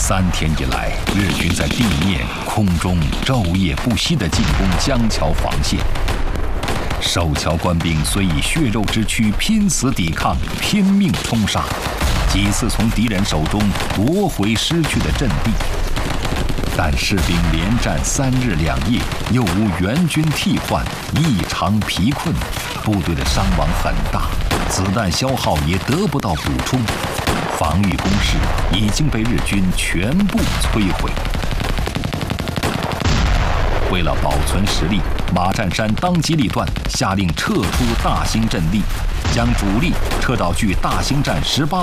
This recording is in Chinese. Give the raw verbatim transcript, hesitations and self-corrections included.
三天以来，日军在地面、空中昼夜不息地进攻江桥防线。守桥官兵虽以血肉之躯拼死抵抗、拼命冲杀，几次从敌人手中夺回失去的阵地，但士兵连战三日两夜，又无援军替换，异常疲困，部队的伤亡很大，子弹消耗也得不到补充。防御工事已经被日军全部摧毁。为了保存实力，马占山当机立断，下令撤出大兴阵地，将主力撤到距大兴站十八